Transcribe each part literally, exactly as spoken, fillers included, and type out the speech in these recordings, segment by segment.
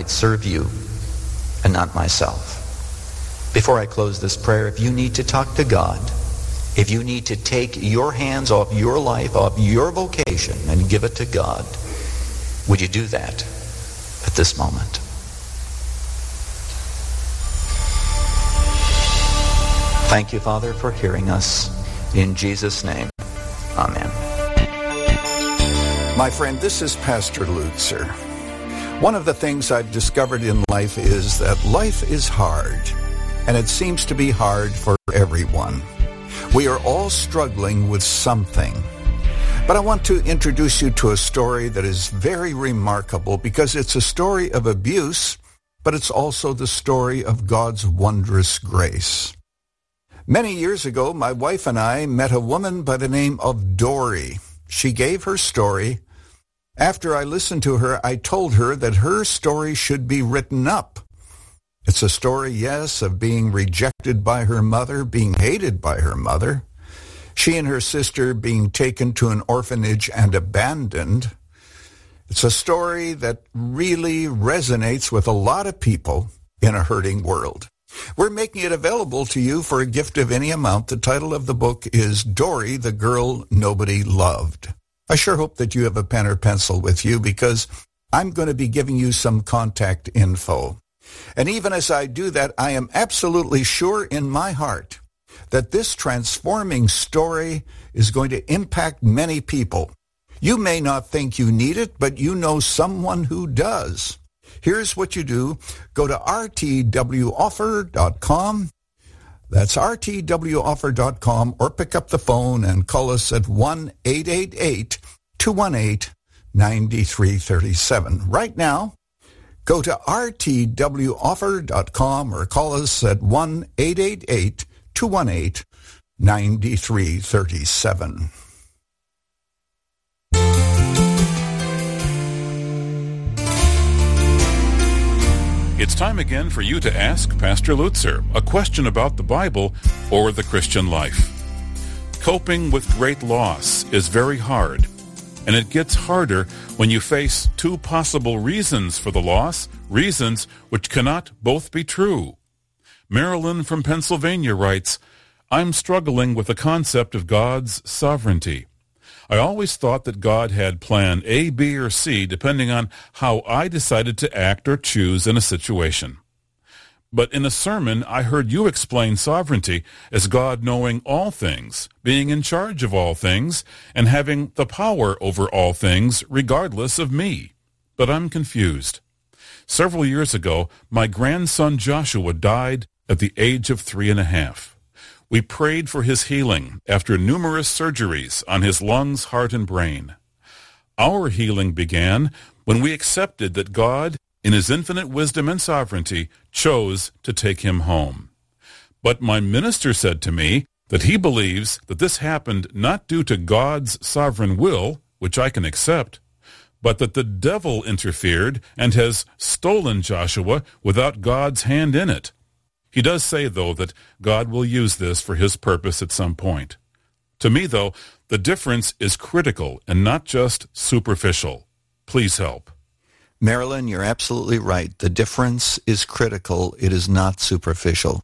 might serve you and not myself. Before I close this prayer, if you need to talk to God, if you need to take your hands off your life, off your vocation, and give it to God, would you do that at this moment? Thank you, Father, for hearing us. In Jesus' name, amen. My friend, this is Pastor Lutzer. One of the things I've discovered in life is that life is hard, and it seems to be hard for everyone. We are all struggling with something. But I want to introduce you to a story that is very remarkable because it's a story of abuse, but it's also the story of God's wondrous grace. Many years ago, my wife and I met a woman by the name of Dory. She gave her story. After I listened to her, I told her that her story should be written up. It's a story, yes, of being rejected by her mother, being hated by her mother. She and her sister being taken to an orphanage and abandoned. It's a story that really resonates with a lot of people in a hurting world. We're making it available to you for a gift of any amount. The title of the book is Dory, the Girl Nobody Loved. I sure hope that you have a pen or pencil with you because I'm going to be giving you some contact info. And even as I do that, I am absolutely sure in my heart that this transforming story is going to impact many people. You may not think you need it, but you know someone who does. Here's what you do. Go to r t w offer dot com. That's r t w offer dot com, or pick up the phone and call us at one eight eight eight, two one eight, nine three three seven. Right now, go to r t w offer dot com or call us at one eight eight eight, two one eight, nine three three seven. It's time again for you to ask Pastor Lutzer a question about the Bible or the Christian life. Coping with great loss is very hard, and it gets harder when you face two possible reasons for the loss, reasons which cannot both be true. Marilyn from Pennsylvania writes, I'm struggling with the concept of God's sovereignty. I always thought that God had plan A, B, or C depending on how I decided to act or choose in a situation. But in a sermon, I heard you explain sovereignty as God knowing all things, being in charge of all things, and having the power over all things regardless of me. But I'm confused. Several years ago, my grandson Joshua died at the age of three and a half. We prayed for his healing after numerous surgeries on his lungs, heart, and brain. Our healing began when we accepted that God, in his infinite wisdom and sovereignty, chose to take him home. But my minister said to me that he believes that this happened not due to God's sovereign will, which I can accept, but that the devil interfered and has stolen Joshua without God's hand in it. He does say, though, that God will use this for his purpose at some point. To me, though, the difference is critical and not just superficial. Please help. Marilyn, you're absolutely right. The difference is critical. It is not superficial.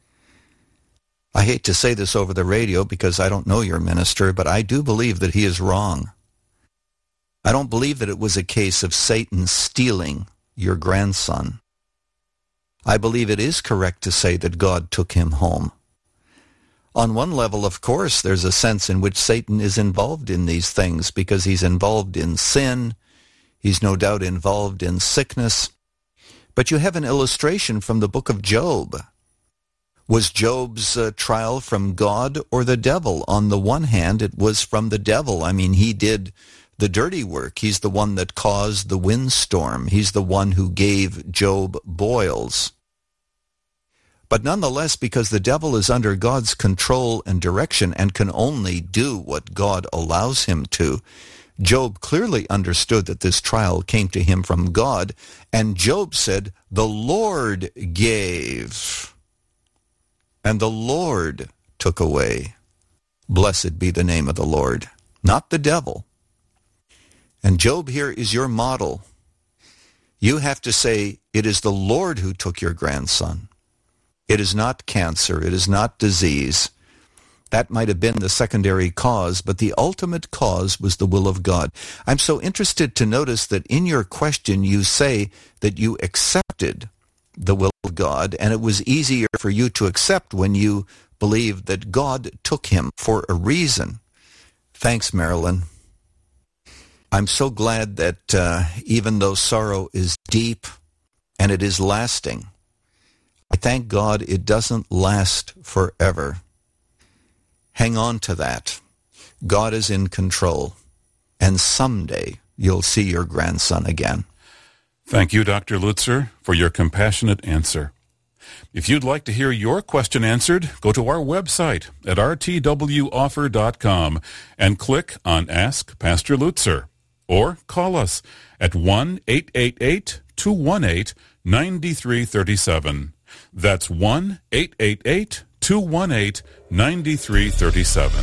I hate to say this over the radio because I don't know your minister, but I do believe that he is wrong. I don't believe that it was a case of Satan stealing your grandson. I believe it is correct to say that God took him home. On one level, of course, there's a sense in which Satan is involved in these things because he's involved in sin. He's no doubt involved in sickness. But you have an illustration from the book of Job. Was Job's uh, trial from God or the devil? On the one hand, it was from the devil. I mean, he did the dirty work. He's the one that caused the windstorm. He's the one who gave Job boils. But nonetheless, because the devil is under God's control and direction and can only do what God allows him to, Job clearly understood that this trial came to him from God, and Job said, "The Lord gave, and the Lord took away. Blessed be the name of the Lord," not the devil. And Job here is your model. You have to say, it is the Lord who took your grandson. It is not cancer. It is not disease. That might have been the secondary cause, but the ultimate cause was the will of God. I'm so interested to notice that in your question you say that you accepted the will of God, and it was easier for you to accept when you believed that God took him for a reason. Thanks, Marilyn. I'm so glad that uh, even though sorrow is deep and it is lasting, I thank God it doesn't last forever. Hang on to that. God is in control, and someday you'll see your grandson again. Thank you, Doctor Lutzer, for your compassionate answer. If you'd like to hear your question answered, go to our website at r t w offer dot com and click on Ask Pastor Lutzer, or call us at one eight eight eight, two one eight, nine three three seven. That's one eight eight eight, two one eight, nine three three seven.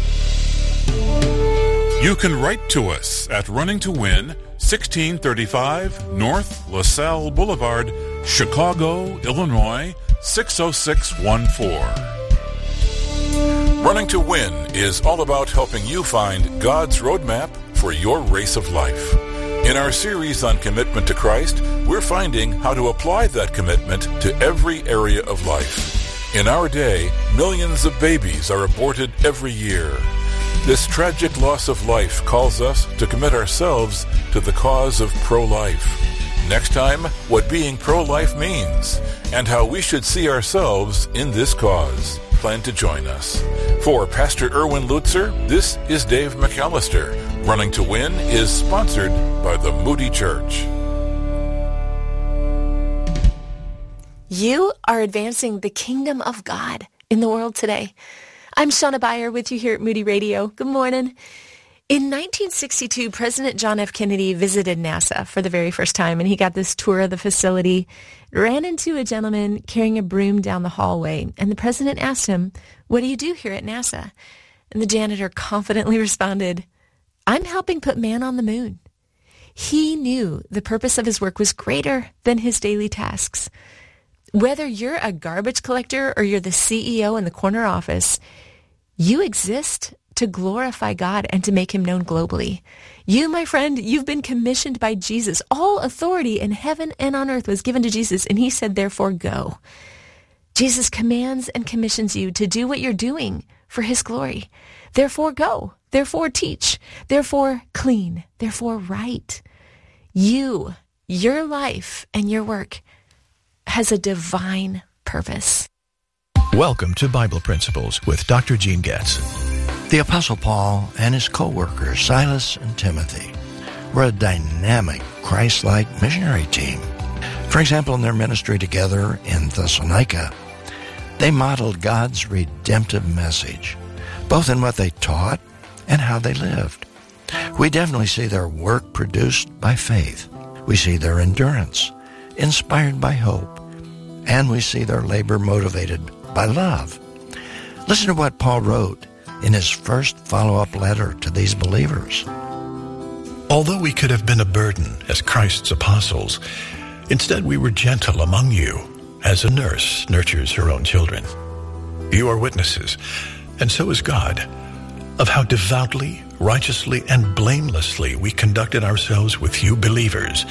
You can write to us at Running to Win, sixteen thirty-five North LaSalle Boulevard, Chicago, Illinois, six oh six one four. Running to Win is all about helping you find God's roadmap for your race of life. In our series on commitment to Christ, we're finding how to apply that commitment to every area of life. In our day, millions of babies are aborted every year. This tragic loss of life calls us to commit ourselves to the cause of pro-life. Next time, what being pro-life means and how we should see ourselves in this cause. Plan to join us. For Pastor Erwin Lutzer, this is Dave McAllister. Running to Win is sponsored by the Moody Church. You are advancing the kingdom of God in the world today. I'm Shauna Beyer with you here at Moody Radio. Good morning. In nineteen sixty-two, President John F. Kennedy visited NASA for the very first time, and he got this tour of the facility, ran into a gentleman carrying a broom down the hallway, and the president asked him, "What do you do here at NASA?" And the janitor confidently responded, "I'm helping put man on the moon." He knew the purpose of his work was greater than his daily tasks. Whether you're a garbage collector or you're the C E O in the corner office, you exist to glorify God and to make him known globally. You, my friend, you've been commissioned by Jesus. All authority in heaven and on earth was given to Jesus, and he said, therefore, go. Jesus commands and commissions you to do what you're doing for his glory. Therefore, go. Therefore, teach. Therefore, clean. Therefore, write. You, your life, and your work has a divine purpose. Welcome to Bible Principles with Doctor Gene Getz. The Apostle Paul and his co-workers, Silas and Timothy, were a dynamic, Christ-like missionary team. For example, in their ministry together in Thessalonica, they modeled God's redemptive message, both in what they taught and how they lived. We definitely see their work produced by faith. We see their endurance, inspired by hope, and we see their labor motivated by love. Listen to what Paul wrote in his first follow-up letter to these believers. Although we could have been a burden as Christ's apostles, instead we were gentle among you, as a nurse nurtures her own children. You are witnesses, and so is God, of how devoutly, righteously, and blamelessly we conducted ourselves with you believers.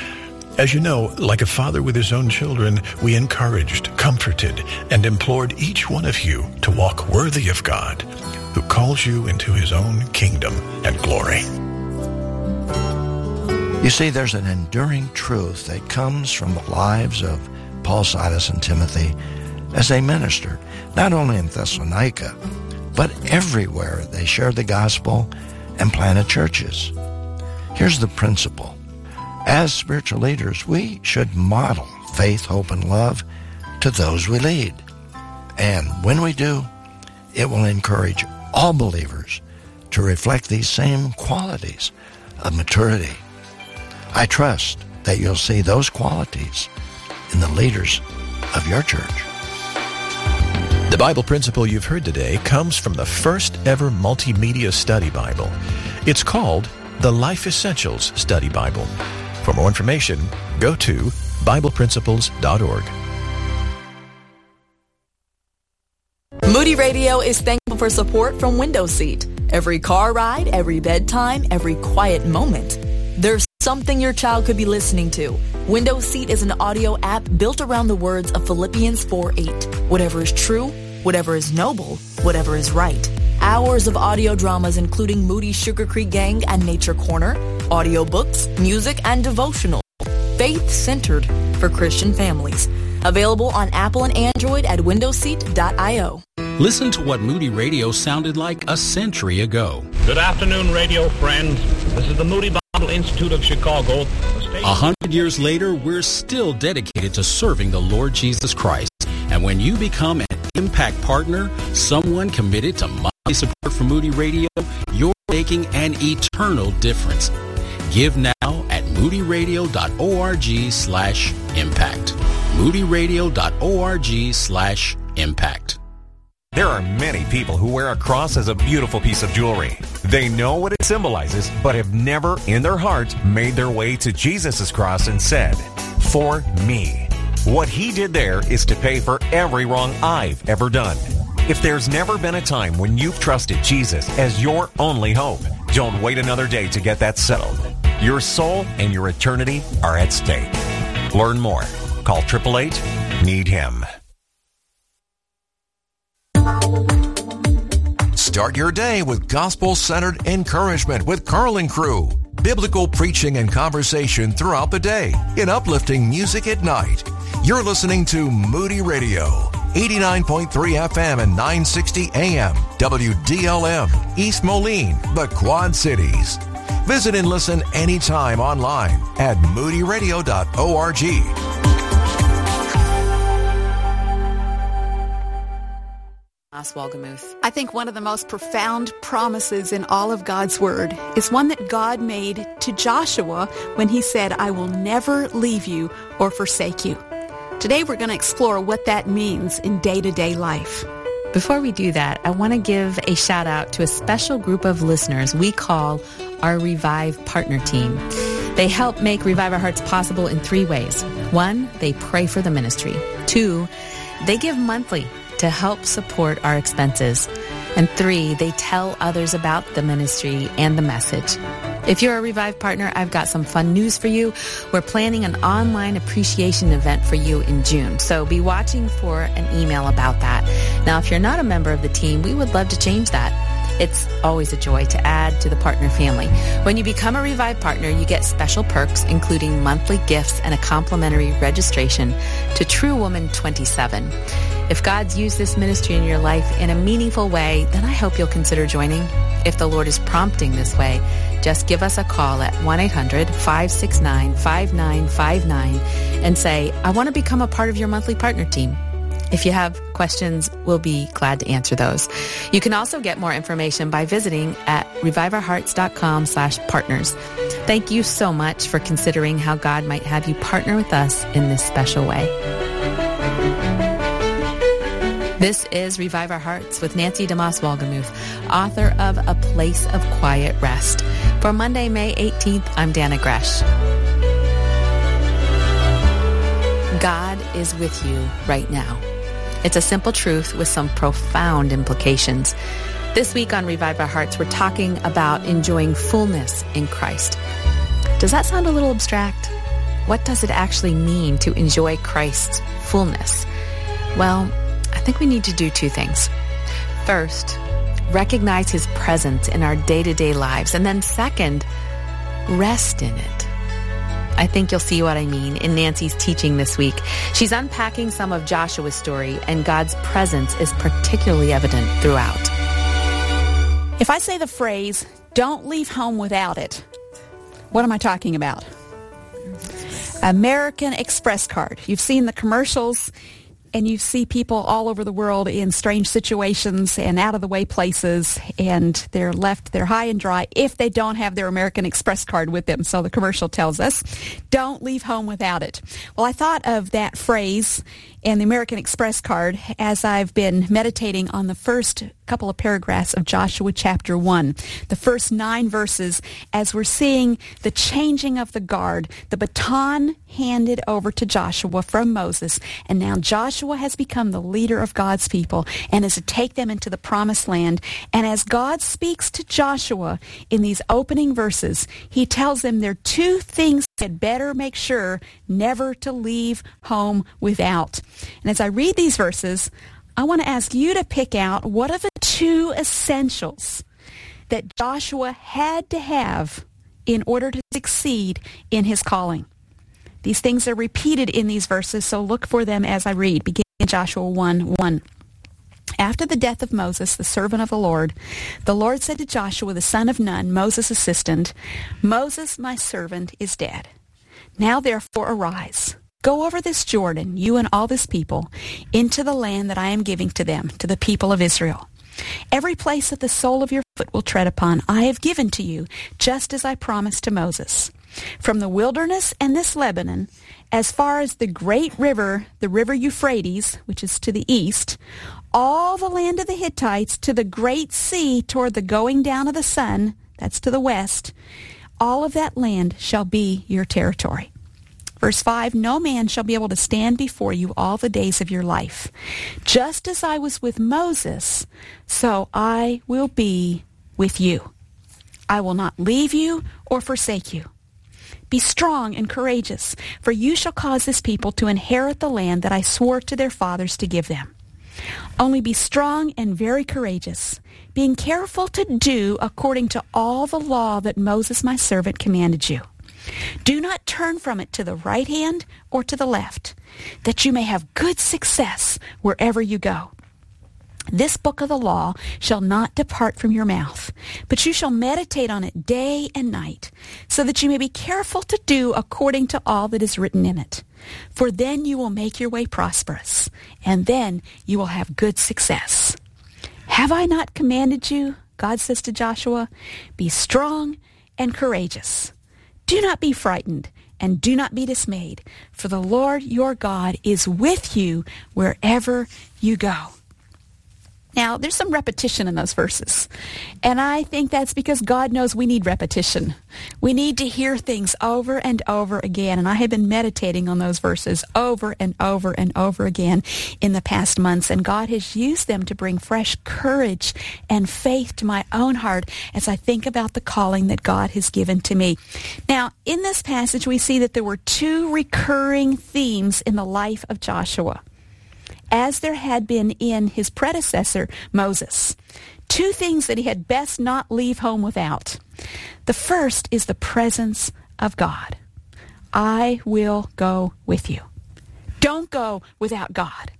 As you know, like a father with his own children, we encouraged, comforted, and implored each one of you to walk worthy of God, who calls you into his own kingdom and glory. You see, there's an enduring truth that comes from the lives of Paul, Silas, and Timothy as they ministered, not only in Thessalonica, but everywhere they shared the gospel and planted churches. Here's the principle. As spiritual leaders, we should model faith, hope, and love to those we lead. And when we do, it will encourage all believers to reflect these same qualities of maturity. I trust that you'll see those qualities in the leaders of your church. The Bible principle you've heard today comes from the first ever multimedia study Bible. It's called the Life Essentials Study Bible. For more information, Go to Bible Principles dot org. Moody Radio is thankful for support from Window Seat. Every car ride, every bedtime, every quiet moment, there's something your child could be listening to. Window Seat is an audio app built around the words of Philippians four eight. Whatever is true, whatever is noble, whatever is right. Hours of audio dramas including Moody Sugar Creek Gang and Nature Corner, audiobooks, music, and devotional. Faith-centered for Christian families. Available on Apple and Android at window seat dot io. Listen to what Moody Radio sounded like a century ago. Good afternoon, radio friends. This is the Moody Bible Institute of Chicago. A hundred years later, we're still dedicated to serving the Lord Jesus Christ. And when you become an Impact Partner, someone committed to monthly support for Moody Radio, you're making an eternal difference. Give now at moody radio dot org slash impact. moody radio dot org slash impact. There are many people who wear a cross as a beautiful piece of jewelry. They know what it symbolizes, but have never in their hearts made their way to Jesus' cross and said, "For me." What he did there is to pay for every wrong I've ever done. If there's never been a time when you've trusted Jesus as your only hope, don't wait another day to get that settled. Your soul and your eternity are at stake. Learn more. Call eight eight eight, need him. Start your day with gospel-centered encouragement with Carl and Crew. Biblical preaching and conversation throughout the day in uplifting music at night. You're listening to Moody Radio, eighty-nine point three F M and nine sixty A M, W D L M, East Moline, the Quad Cities. Visit and listen anytime online at moody radio dot org. I think one of the most profound promises in all of God's Word is one that God made to Joshua when he said, "I will never leave you or forsake you." Today we're going to explore what that means in day-to-day life. Before we do that, I want to give a shout out to a special group of listeners we call our Revive Partner Team. They help make Revive Our Hearts possible in three ways. One, they pray for the ministry. Two, they give monthly to help support our expenses. And three, they tell others about the ministry and the message. If you're a Revive partner, I've got some fun news for you. We're planning an online appreciation event for you in June, so be watching for an email about that. Now, if you're not a member of the team, we would love to change that. It's always a joy to add to the partner family. When you become a Revive partner, you get special perks, including monthly gifts and a complimentary registration to True Woman twenty-seven. If God's used this ministry in your life in a meaningful way, then I hope you'll consider joining. If the Lord is prompting this way, just give us a call at one eight hundred, five six nine, five nine five nine and say, "I want to become a part of your monthly partner team." If you have questions, we'll be glad to answer those. You can also get more information by visiting at revive our hearts dot com slash partners. Thank you so much for considering how God might have you partner with us in this special way. This is Revive Our Hearts with Nancy DeMoss Wolgemuth, author of A Place of Quiet Rest. For Monday, May eighteenth, I'm Dana Gresh. God is with you right now. It's a simple truth with some profound implications. This week on Revive Our Hearts, we're talking about enjoying fullness in Christ. Does that sound a little abstract? What does it actually mean to enjoy Christ's fullness? Well, I think we need to do two things. First, recognize his presence in our day-to-day lives. And then second, rest in it. I think you'll see what I mean in Nancy's teaching this week. She's unpacking some of Joshua's story, and God's presence is particularly evident throughout. If I say the phrase, "Don't leave home without it," what am I talking about? American Express card. You've seen the commercials, and you see people all over the world in strange situations and out-of-the-way places, and they're left there high and dry if they don't have their American Express card with them. So the commercial tells us, don't leave home without it. Well, I thought of that phrase and the American Express card as I've been meditating on the first couple of paragraphs of Joshua chapter one. The first nine verses, as we're seeing the changing of the guard, the baton handed over to Joshua from Moses, and now Joshua has become the leader of God's people and is to take them into the promised land. And as God speaks to Joshua in these opening verses, he tells them there are two things they'd better make sure never to leave home without. And as I read these verses, I want to ask you to pick out what are the two essentials that Joshua had to have in order to succeed in his calling. These things are repeated in these verses, so look for them as I read. Beginning in Joshua one one. After the death of Moses, the servant of the Lord, the Lord said to Joshua, the son of Nun, Moses' assistant, Moses, my servant, is dead. Now therefore arise, go over this Jordan, you and all this people, into the land that I am giving to them, to the people of Israel. Every place that the sole of your foot will tread upon, I have given to you, just as I promised to Moses. From the wilderness and this Lebanon, as far as the great river, the river Euphrates, which is to the east, all the land of the Hittites to the great sea toward the going down of the sun, that's to the west, all of that land shall be your territory. Verse five, no man shall be able to stand before you all the days of your life. Just as I was with Moses, so I will be with you. I will not leave you or forsake you. Be strong and courageous, for you shall cause this people to inherit the land that I swore to their fathers to give them. Only be strong and very courageous, being careful to do according to all the law that Moses my servant commanded you. Do not turn from it to the right hand or to the left, that you may have good success wherever you go. This book of the law shall not depart from your mouth, but you shall meditate on it day and night, so that you may be careful to do according to all that is written in it. For then you will make your way prosperous, and then you will have good success. Have I not commanded you, God says to Joshua, be strong and courageous. Do not be frightened, and do not be dismayed, for the Lord your God is with you wherever you go. Now, there's some repetition in those verses, and I think that's because God knows we need repetition. We need to hear things over and over again, and I have been meditating on those verses over and over and over again in the past months, and God has used them to bring fresh courage and faith to my own heart as I think about the calling that God has given to me. Now, in this passage, we see that there were two recurring themes in the life of Joshua, as there had been in his predecessor, Moses. Two things that he had best not leave home without. The first is the presence of God. I will go with you. Don't go without God.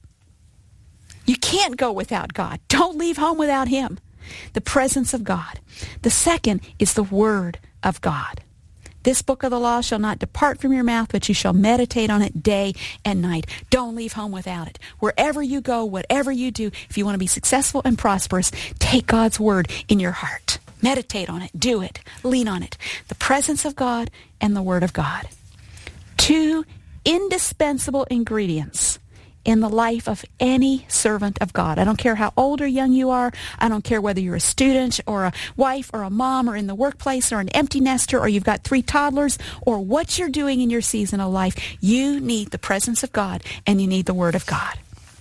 You can't go without God. Don't leave home without him. The presence of God. The second is the Word of God. This book of the law shall not depart from your mouth, but you shall meditate on it day and night. Don't leave home without it. Wherever you go, whatever you do, if you want to be successful and prosperous, take God's word in your heart. Meditate on it. Do it. Lean on it. The presence of God and the Word of God. Two indispensable ingredients in the life of any servant of God. I don't care how old or young you are. I don't care whether you're a student or a wife or a mom or in the workplace or an empty nester or you've got three toddlers or what you're doing in your season of life. You need the presence of God and you need the Word of God.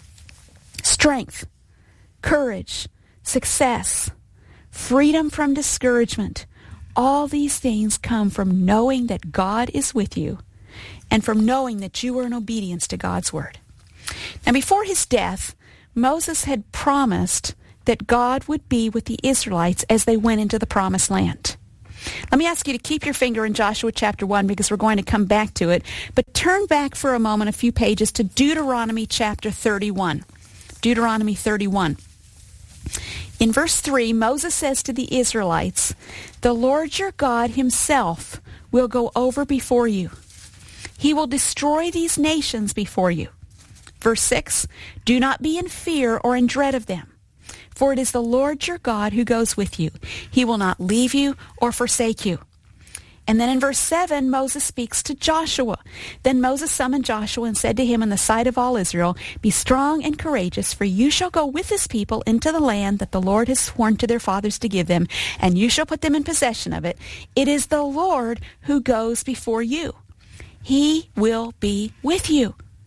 Strength, courage, success, freedom from discouragement. All these things come from knowing that God is with you and from knowing that you are in obedience to God's Word. Now, before his death, Moses had promised that God would be with the Israelites as they went into the promised land. Let me ask you to keep your finger in Joshua chapter one because we're going to come back to it. But turn back for a moment a few pages to Deuteronomy chapter thirty-one. Deuteronomy thirty-one. In verse three, Moses says to the Israelites, "The Lord your God himself will go over before you. He will destroy these nations before you." Verse six, "Do not be in fear or in dread of them, for it is the Lord your God who goes with you. He will not leave you or forsake you." And then in verse seven, Moses speaks to Joshua. Then Moses summoned Joshua and said to him in the sight of all Israel, "Be strong and courageous, for you shall go with this people into the land that the Lord has sworn to their fathers to give them, and you shall put them in possession of it. It is the Lord who goes before you. He will be with you.